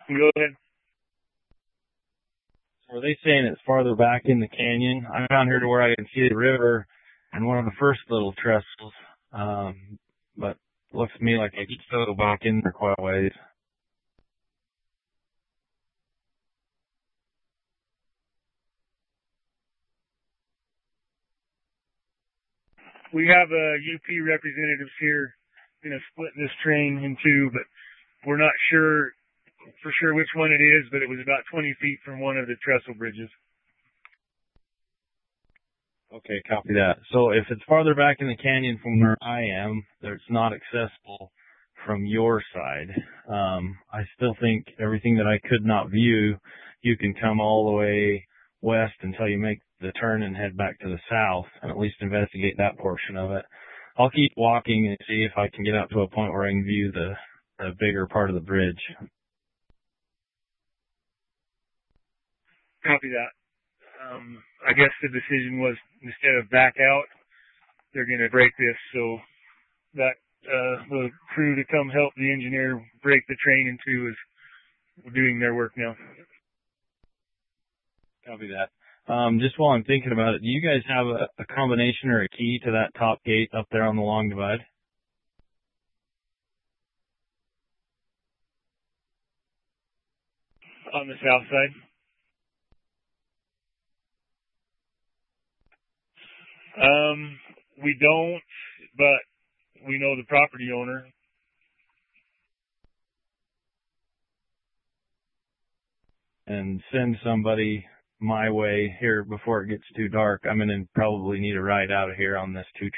Go ahead. So are they saying it's farther back in the canyon? I'm down here to where I can see the river and one of the first little trestles. But it looks to me like they could still go back in there quite a ways. We have UP representatives here, splitting this train in two, but we're not sure for sure which one it is, but it was about 20 feet from one of the trestle bridges. Okay, copy that. So if it's farther back in the canyon from where I am, it's not accessible from your side. I still think everything that I could not view, you can come all the way west until you make the turn and head back to the south and at least investigate that portion of it. I'll keep walking and see if I can get out to a point where I can view the bigger part of the bridge. Copy that. I guess the decision was instead of back out, they're going to break this so that the crew to come help the engineer break the train in two is doing their work now. Copy that. Just while I'm thinking about it, do you guys have a combination or a key to that top gate up there on the long divide? On the south side? We don't, but we know the property owner. And send somebody my way here before it gets too dark. I'm going to probably need a ride out of here on this 2